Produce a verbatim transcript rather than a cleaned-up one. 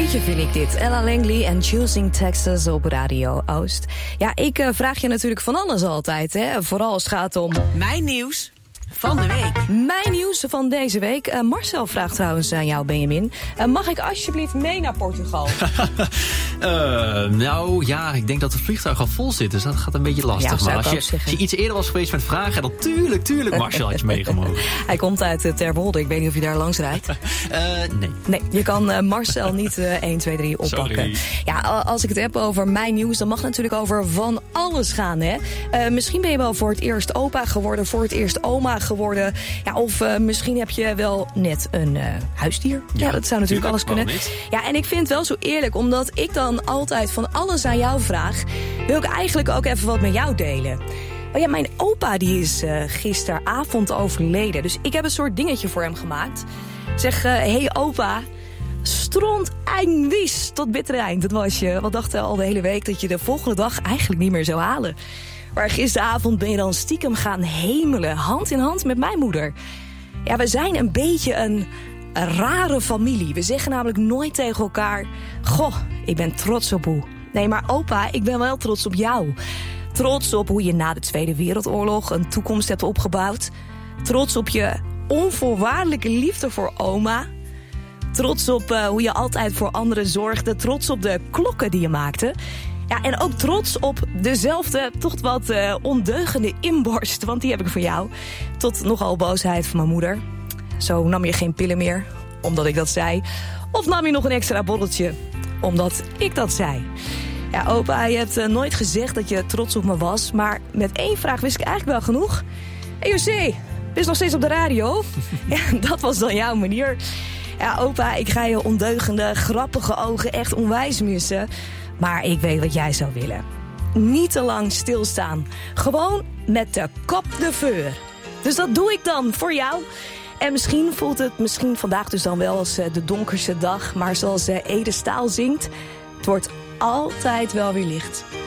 liedje vind ik dit. Ella Langley en Choosing Texas op Radio Oost. Ja, ik uh, vraag je natuurlijk van alles altijd, hè. Vooral als het gaat om... Mijn nieuws van de week. Mijn nieuws van deze week. Uh, Marcel vraagt trouwens aan jou, Benjamin. Uh, mag ik alsjeblieft mee naar Portugal? uh, nou ja, ik denk dat het vliegtuig al vol zit. Dus dat gaat een beetje lastig. Ja, maar als je, als je iets eerder was geweest met vragen... dan tuurlijk, tuurlijk, Marcel had je meegemogen. Hij komt uit uh, Terwolde. Ik weet niet of je daar langs rijdt. uh, nee. Nee, je kan uh, Marcel niet uh, één, twee, drie oppakken. Sorry. Ja, als ik het heb over mijn nieuws... dan mag het natuurlijk over van alles gaan, hè. Uh, misschien ben je wel voor het eerst opa geworden... voor het eerst oma geworden. Ja, of uh, misschien heb je wel net een uh, huisdier. Ja, ja, dat zou natuurlijk alles kunnen. Ja, en ik vind het wel zo eerlijk, omdat ik dan altijd van alles aan jou vraag... wil ik eigenlijk ook even wat met jou delen. Maar ja, mijn opa die is uh, gisteravond overleden. Dus ik heb een soort dingetje voor hem gemaakt. Ik zeg, hé uh, hey, opa... stront eindwies tot bittere eind. Dat was je. Wat dachten al de hele week dat je de volgende dag eigenlijk niet meer zou halen. Maar gisteravond ben je dan stiekem gaan hemelen. Hand in hand met mijn moeder. Ja, we zijn een beetje een, een rare familie. We zeggen namelijk nooit tegen elkaar... Goh, ik ben trots op hoe. Nee, maar opa, ik ben wel trots op jou. Trots op hoe je na de Tweede Wereldoorlog een toekomst hebt opgebouwd. Trots op je onvoorwaardelijke liefde voor oma... Trots op uh, hoe je altijd voor anderen zorgde. Trots op de klokken die je maakte. Ja, en ook trots op dezelfde, toch wat uh, ondeugende inborst. Want die heb ik voor jou. Tot nogal boosheid van mijn moeder. Zo nam je geen pillen meer, omdat ik dat zei. Of nam je nog een extra borreltje, omdat ik dat zei. Ja, opa, je hebt uh, nooit gezegd dat je trots op me was. Maar met één vraag wist ik eigenlijk wel genoeg. Hé, hey, José, ben je nog steeds op de radio? Ja, dat was dan jouw manier. Ja, opa, ik ga je ondeugende, grappige ogen echt onwijs missen. Maar ik weet wat jij zou willen. Niet te lang stilstaan. Gewoon met de kop de veur. Dus dat doe ik dan voor jou. En misschien voelt het misschien vandaag dus dan wel als de donkerste dag. Maar zoals Ede Staal zingt, het wordt altijd wel weer licht.